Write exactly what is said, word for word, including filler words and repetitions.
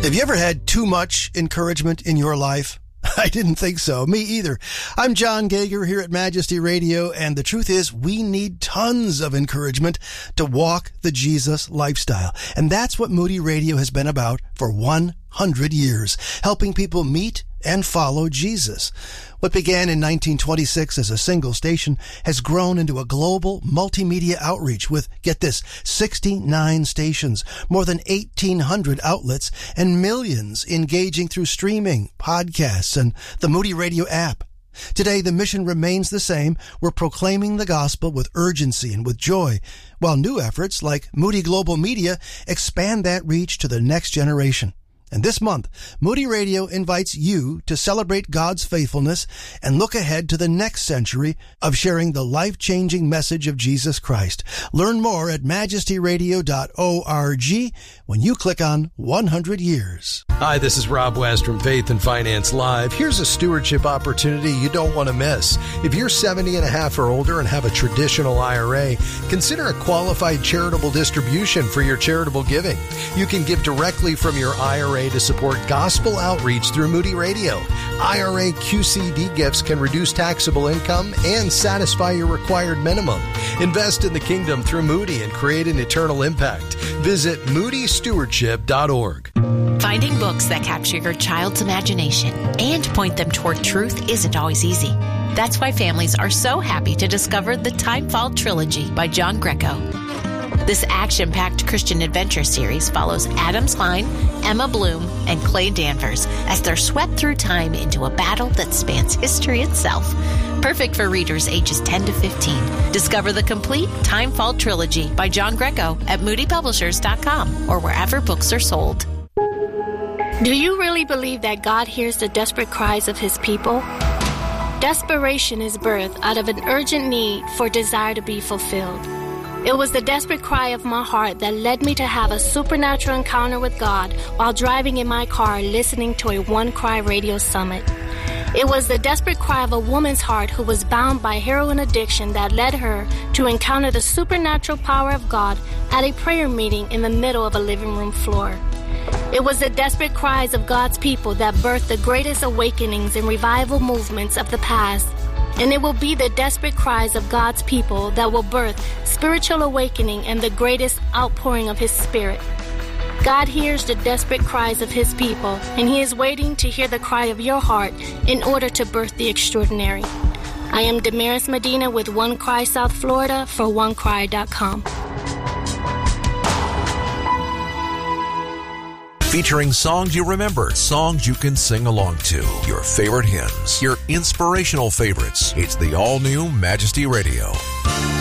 Have you ever had too much encouragement in your life? I didn't think so. Me either. I'm John Gager here at Majesty Radio, and the truth is we need tons of encouragement to walk the Jesus lifestyle. And that's what Moody Radio has been about for one hundred years, helping people meet and follow Jesus. What began in nineteen twenty-six as a single station has grown into a global multimedia outreach with, get this, sixty-nine stations, more than eighteen hundred outlets, and millions engaging through streaming, podcasts, and the Moody Radio app. Today, the mission remains the same. We're proclaiming the gospel with urgency and with joy, while new efforts like Moody Global Media expand that reach to the next generation. And this month, Moody Radio invites you to celebrate God's faithfulness and look ahead to the next century of sharing the life-changing message of Jesus Christ. Learn more at majesty radio dot org when you click on one hundred years. Hi, this is Rob West from Faith and Finance Live. Here's a stewardship opportunity you don't want to miss. If you're seventy and a half or older and have a traditional I R A, consider a qualified charitable distribution for your charitable giving. You can give directly from your I R A to support gospel outreach through Moody Radio. I R A Q C D gifts can reduce taxable income and satisfy your required minimum. Invest in the kingdom through Moody and create an eternal impact. Visit moody stewardship dot org. Finding books that capture your child's imagination and point them toward truth isn't always easy. That's why families are so happy to discover the Timefall Trilogy by John Greco. This action-packed Christian adventure series follows Adam Klein, Emma Bloom, and Clay Danvers as they're swept through time into a battle that spans history itself. Perfect for readers ages ten to fifteen. Discover the complete Timefall Trilogy by John Greco at moody publishers dot com or wherever books are sold. Do you really believe that God hears the desperate cries of His people? Desperation is birthed out of an urgent need for desire to be fulfilled. It was the desperate cry of my heart that led me to have a supernatural encounter with God while driving in my car listening to a One Cry radio summit. It was the desperate cry of a woman's heart who was bound by heroin addiction that led her to encounter the supernatural power of God at a prayer meeting in the middle of a living room floor. It was the desperate cries of God's people that birthed the greatest awakenings and revival movements of the past. And it will be the desperate cries of God's people that will birth spiritual awakening and the greatest outpouring of His Spirit. God hears the desperate cries of His people, and He is waiting to hear the cry of your heart in order to birth the extraordinary. I am Damaris Medina with One Cry South Florida for one cry dot com. Featuring songs you remember, songs you can sing along to, your favorite hymns, your inspirational favorites. It's the all-new Majesty Radio.